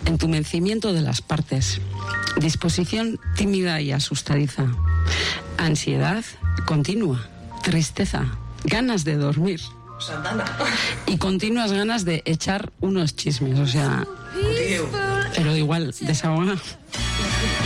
entumecimiento de las partes, disposición tímida y asustadiza, ansiedad continua, tristeza, ganas de dormir Santana. y continuas ganas de echar unos chismes, o sea, Tío. pero igual, desahoga.